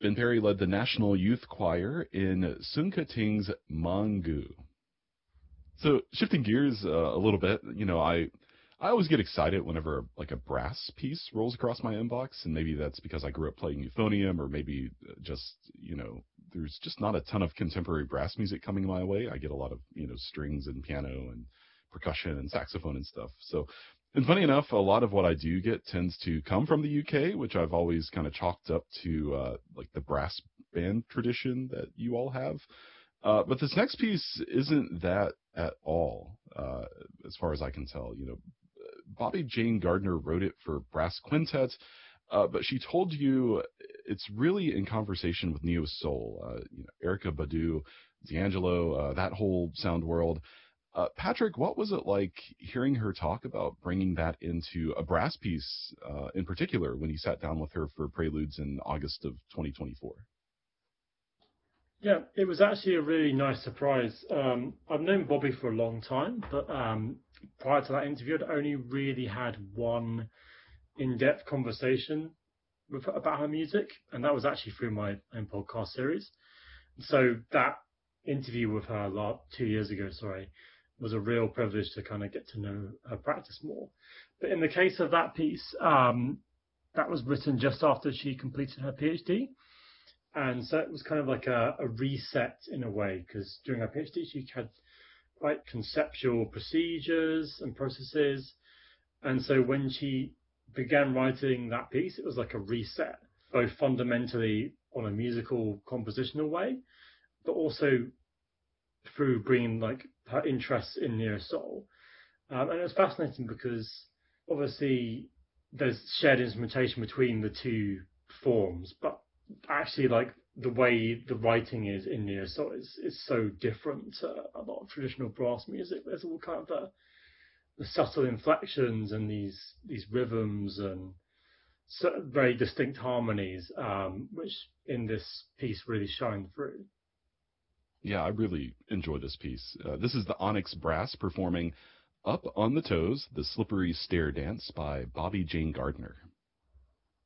Ben Perry led the National Youth Choir in Sunkating's Mangu. So shifting gears a little bit, I always get excited whenever like a brass piece rolls across my inbox, and maybe that's because I grew up playing euphonium, or maybe just there's just not a ton of contemporary brass music coming my way. I get a lot of strings and piano and percussion and saxophone and stuff. So, and funny enough, a lot of what I do get tends to come from the UK, which I've always kind of chalked up to like the brass band tradition that you all have. But this next piece isn't that at all, as far as I can tell. Bobby Jane Gardner wrote it for brass quintet, but she told you it's really in conversation with neo soul. Erica Badu, D'Angelo, that whole sound world. Patrick, what was it like hearing her talk about bringing that into a brass piece, in particular, when you sat down with her for Preludes in August of 2024? Yeah, it was actually a really nice surprise. I've known Bobby for a long time, but prior to that interview, I'd only really had one in-depth conversation with her about her music, and that was actually through my own podcast series. So that interview with her 2 years ago, was a real privilege to kind of get to know her practice more. But in the case of that piece, that was written just after she completed her PhD. And so it was kind of like a reset in a way, because during her PhD, she had quite conceptual procedures and processes. And so when she began writing that piece, it was like a reset, both fundamentally on a musical compositional way, but also through bringing like her interests in neo soul. And it was fascinating because obviously there's shared instrumentation between the two forms, but actually like the way the writing is in neo soul is so different to a lot of traditional brass music. There's all kind of the subtle inflections and these rhythms and very distinct harmonies, which in this piece really shine through. Yeah, I really enjoy this piece. This is the Onyx Brass performing Up on the Toes, the Slippery Stair Dance by Bobby Jane Gardner.